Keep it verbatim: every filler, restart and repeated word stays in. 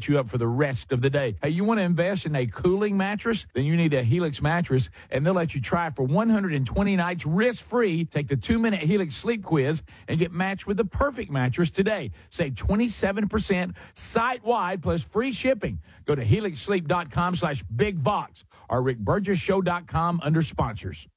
set you up for the rest of the day. Hey, you want to invest in a cooling mattress? Then you need a Helix mattress, and they'll let you try it for one hundred twenty nights risk-free. Take the two-minute Helix sleep quiz and get matched with the perfect mattress today. Save twenty-seven percent site-wide plus free shipping. Go to helix sleep dot com slash big vox or rick burgess show dot com under sponsors.